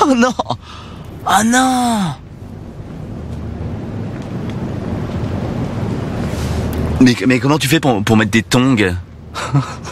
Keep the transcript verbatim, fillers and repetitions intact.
Oh non. Oh non. Mais, mais comment tu fais pour, pour mettre des tongs?